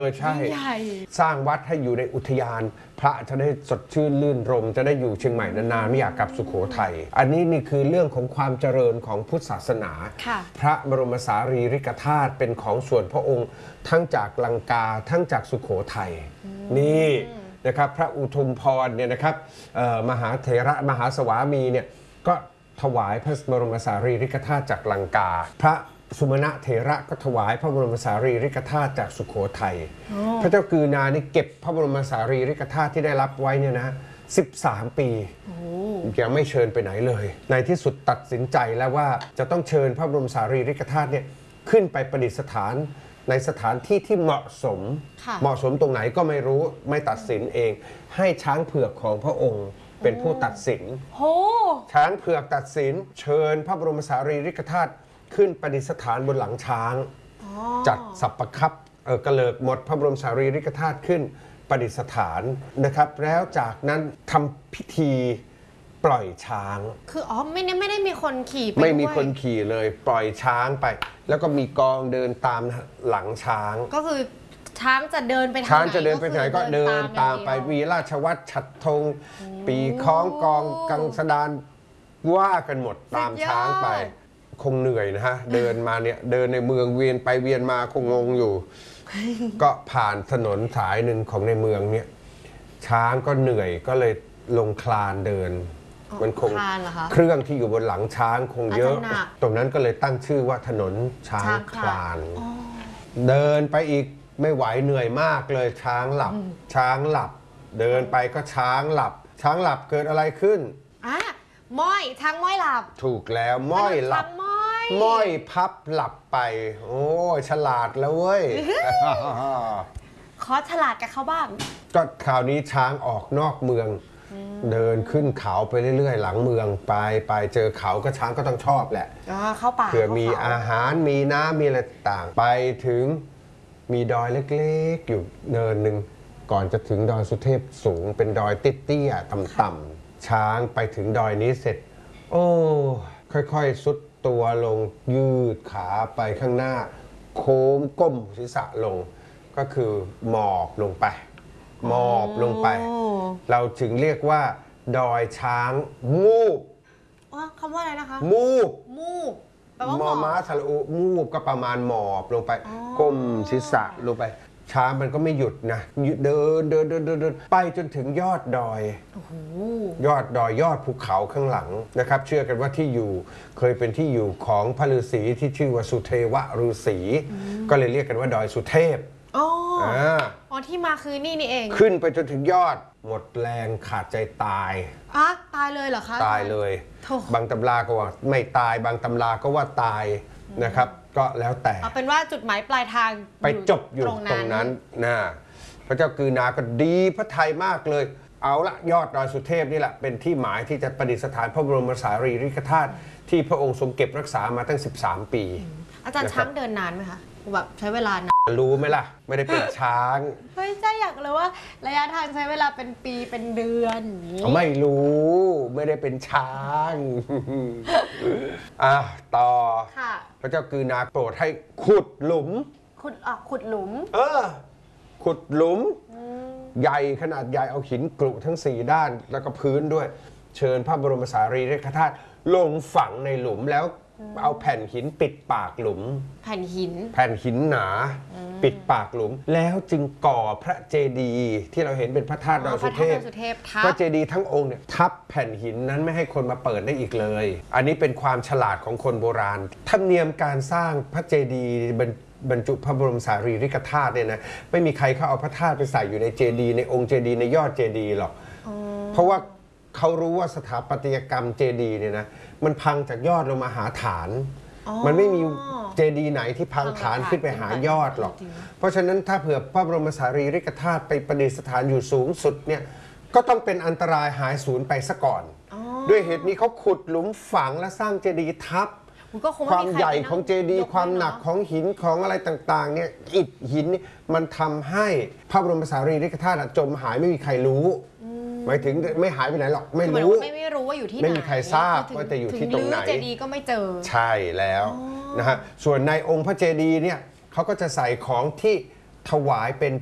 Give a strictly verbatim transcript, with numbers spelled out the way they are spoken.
เออใช่สร้างวัดให้อยู่ในอุทยานพระจะได้สดชื่นลื่นรมจะได้อยู่เชียงใหม่นานๆไม่อยากกลับสุโขทัยอันนี้นี่คือเรื่องของความเจริญของพุทธศาสนาพระบรมสารีริกธาตุเป็นของส่วนพระองค์ทั้งจากลังกาทั้งจากสุโขทัยนี่นะครับพระอุทุมพรเนี่ยนะครับมหาเถระมหาสวามีเนี่ยก็ถวายพระบรมสารีริกธาตุจากลังกาพระสุมาณะเถระก็ถวายพระบรมสารีริกธาตุจากสุโขทัยพระเจ้ากือนานี่เก็บพระบรมสารีริกธาตุที่ได้รับไว้เนี่ยนะสิบสามปียังไม่เชิญไปไหนเลยในที่สุดตัดสินใจแล้วว่าจะต้องเชิญพระบรมสารีริกธาตุเนี่ยขึ้นไปประดิษฐานในสถานที่ที่เหมาะสมเหมาะสมตรงไหนก็ไม่รู้ไม่ตัดสินเองให้ช้างเผือกของพระองค์เป็นผู้ตัดสินช้างเผือกตัดสินเชิญพระบรมสารีริกธาตุขึ้นประดิษฐานบนหลังช้างจัดสัปปคัพเออกระเลิกหมดพระบรมสารีริกธาตุขึ้นประดิษฐานนะครับแล้วจากนั้นทำพิธีปล่อยช้างคืออ๋อไม่ได้ไม่ได้มีคนขี่ไปด้วยไม่มีคนขี่เลยปล่อยช้างไปแล้วก็มีกองเดินตามหลังช้างก็คือช้างจะเดินไปทางไหนช้างจะเดินไปไหนก็เดินตามไปวีราชวัตรฉัตรธงปีคล้องกองกังสดานว่ากันหมดตามช้างไปคงเหนื่อยนะฮะเดินมาเนี่ยเดินในเมืองเวียนไปเวียนมาคงงงอยู่ก็ผ่านถนนสายหนึ่งของในเมืองเนี่ยช้างก็เหนื่อยก็เลยลงคลานเดินมันคงเครื่องที่อยู่บนหลังช้างคงเยอะตรงนั้นก็เลยตั้งชื่อว่าถนนช้างคลานเดินไปอีกไม่ไหวเหนื่อยมากเลยช้างหลับช้างหลับเดินไปก็ช้างหลับช้างหลับเกิดอะไรขึ้นอ่ะม้อยช้างม้อยหลับถูกแล้วม้อยหลับม้อยพับหลับไปโอ้ฉลาดแล้วเว้ยขอฉลาดกับเขาบ้างก็คราวนี้ช้างออกนอกเมืองเดินขึ้นเขาไปเรื่อยๆหลังเมืองไปไปเจอเขาก็ช้างก็ต้องชอบแหละเข้าป่าเผื่อมีอาหารมีน้ำมีอะไรต่างไปถึงมีดอยเล็กๆอยู่เนินหนึ่งก่อนจะถึงดอยสุเทพสูงเป็นดอยเตี้ยๆต่ำๆช้างไปถึงดอยนี้เสร็จโอ้ค่อยๆซุดตัวลงยืดขาไปข้างหน้าโค้งก้มศีรษะลงก็คือหมอบลงไปหมอบลงไปเราถึงเรียกว่าดอยช้างมูบคำว่าอะไรนะคะมูบมูบมอม้าทะลุมูบก็ประมาณหมอบลงไปก้มศีรษะลงไปช้างมันก็ไม่หยุดนะเดินเดินเดินเดินไปจนถึงยอดดอยยอดดอยยอดภูเขาข้างหลังนะครับเชื่อกันว่าที่อยู่เคยเป็นที่อยู่ของพระฤาษีที่ชื่อว่าสุเทวฤาษีก็เลยเรียกกันว่าดอยสุเทพอ๋ออ๋อที่มาคือนี่นี่เองขึ้นไปจนถึงยอดหมดแรงขาดใจตายอ่ะตายเลยเหรอคะตายเลยบางตำราก็ว่าไม่ตายบางตำราก็ว่าตายนะครับก็แล้วแต่เอาเป็นว่าจุดหมายปลายทางไปจบอยู่ตรงนั้นนะพระเจ้ากือนาก็ดีพระทัยมากเลยเอาละยอดดอยสุเทพนี่แหละเป็นที่หมายที่จะประดิษฐานพระบรมสารีริกธาตุที่พระองค์ทรงเก็บรักษามาตั้งสิบสามปีอาจารย์ช้างเดินนานไหมคะแบบใช้เวลานานรู้ไหมล่ะไม่ได้เป็นช้างไม่ใช่อยากเลยว่าระยะทางใช้เวลาเป็นปีเป็นเดือนไม่รู้ไม่ได้เป็นช้างอ่ะต่อพระเจ้ากือนาโปรดให้ขุดหลุมขุดอ่ะขุดหลุมเออขุดหลุมใหญ่ขนาดใหญ่เอาหินกรุทั้งสี่ด้านแล้วก็พื้นด้วยเชิญพระบรมสารีริกธาตุลงฝังในหลุมแล้วเอาแผ่นหินปิดปากหลุมแผ่นหินแผ่นหินหนาปิดปากหลุมแล้วจึงก่อพระเจดีย์ที่เราเห็นเป็นพระธาตุดอยสุเทพพระเจดีย์ทั้งองค์เนี่ยทับแผ่นหินนั้นไม่ให้คนมาเปิดได้อีกเลยอันนี้เป็นความฉลาดของคนโบราณธรรมเนียมการสร้างพระเจดีย์บรรจุพระบรมสารีริกธาตุเนี่ยนะไม่มีใครเขาเอาพระธาตุไปใส่อยู่ในเจดีย์ในองค์เจดีย์ในยอดเจดีย์หรอกเพราะว่าเขารู้ว่าสถาปัตยกรรมเจดีย์เนี่ยนะมันพังจากยอดลงมาหาฐานมันไม่มีเจดีย์ไหนที่พังฐานขึ้นไปหายอดหรอกเพราะฉะนั้นถ้าเผื่อพระบรมสารีริกธาตุไปประดิษฐานอยู่สูงสุดเนี่ยก็ต้องเป็นอันตรายหายสูญไปซะก่อนด้วยเหตุนี้เขาขุดหลุมฝังและสร้างเจดีย์ทับความใหญ่ของเจดีย์ความหนักของหินของอะไรต่างๆเนี่ยอิฐหินนี่มันทำให้พระบรมสารีริกธาตุจมหายไม่มีใครรู้หมายถึงไม่หายไปไหนหรอกไม่รู้ไม่ไม่รู้ว่าอยู่ที่ไหนไม่มีใครทราบว่าจะอยู่ที่ตรงไหนเจดีย์ก็ไม่เจอใช่แล้วนะฮะส่วนในองค์พระเจดีย์เนี่ยเขาก็จะใส่ของที่ถวายเป็น